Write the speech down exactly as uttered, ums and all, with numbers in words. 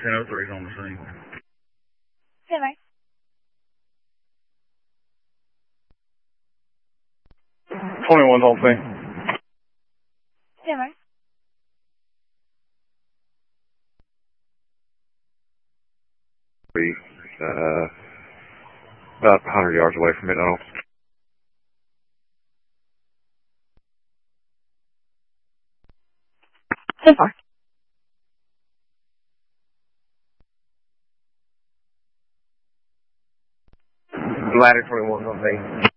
ten oh three is on the scene. ten eight. twenty-one's on scene. ten eight. Uh, about one hundred yards away from it now. ten four. Ladder twenty-one's on scene.